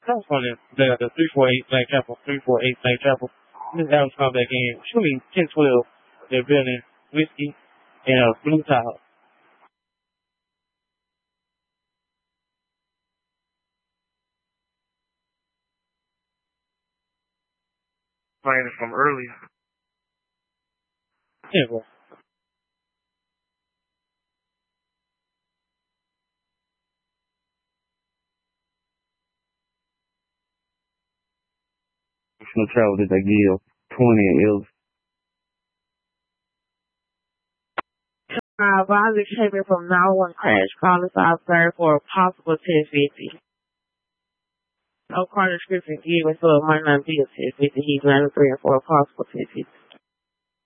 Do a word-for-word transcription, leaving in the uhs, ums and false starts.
That's funny. The the three four eight Black Chapel, three four eight Black Chapel. This album's called back in. Should be ten twelve. They're building whiskey and a blue tile. Playing it from earlier. Yeah, bro. Professional travel that they give twenty and ills. Uh, Volume came in from now one crash. Call us outside for a possible ten fifty. No car description given, so it might not be a ten fifty. He's ninety-three and for a possible ten fifty.